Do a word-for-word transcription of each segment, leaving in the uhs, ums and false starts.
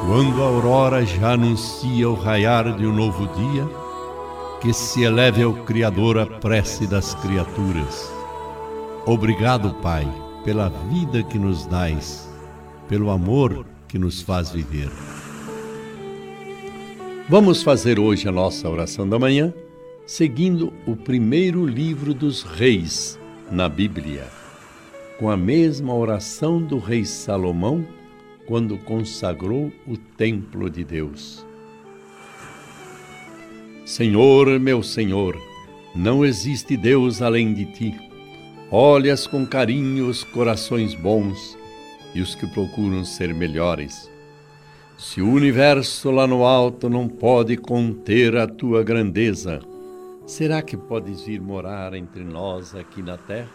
Quando a aurora já anuncia o raiar de um novo dia, que se eleve ao Criador a prece das criaturas. Obrigado, Pai, pela vida que nos dais, pelo amor que nos faz viver. Vamos fazer hoje a nossa oração da manhã, seguindo o primeiro livro dos Reis na Bíblia, com a mesma oração do rei Salomão, quando consagrou o templo de Deus. Senhor, meu Senhor, não existe Deus além de ti. Olhas com carinho os corações bons e os que procuram ser melhores. Se o universo lá no alto não pode conter a tua grandeza, será que podes vir morar entre nós aqui na terra?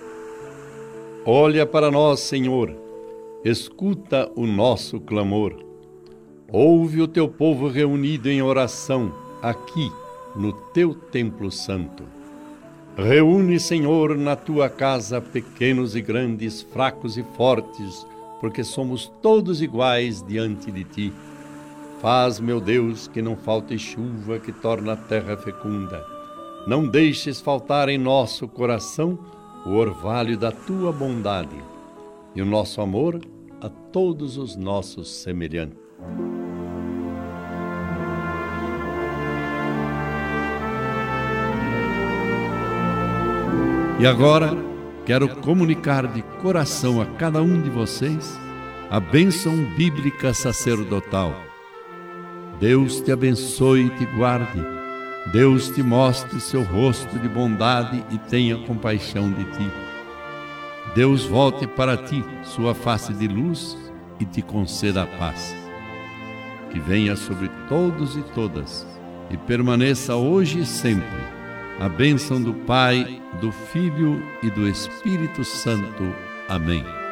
Olha para nós, Senhor, escuta o nosso clamor. Ouve o teu povo reunido em oração aqui no teu templo santo. Reúne, Senhor, na tua casa pequenos e grandes, fracos e fortes, porque somos todos iguais diante de ti. Faz, meu Deus, que não falte chuva que torna a terra fecunda. Não deixes faltar em nosso coração o orvalho da tua bondade e o nosso amor a todos os nossos semelhantes. E agora, quero comunicar de coração a cada um de vocês a bênção bíblica sacerdotal. Deus te abençoe e te guarde. Deus te mostre seu rosto de bondade e tenha compaixão de ti. Deus volte para ti sua face de luz e te conceda a paz. Que venha sobre todos e todas e permaneça hoje e sempre a bênção do Pai, do Filho e do Espírito Santo. Amém.